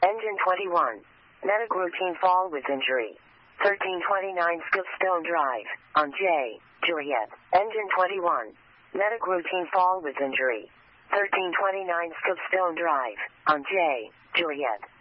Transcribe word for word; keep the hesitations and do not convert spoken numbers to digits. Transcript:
Engine twenty-one. Medic routine fall with injury. thirteen twenty-nine Skipstone Drive, on J, Juliet. Engine twenty-one. Medic routine fall with injury. thirteen twenty-nine Skipstone Drive, on J, Juliet.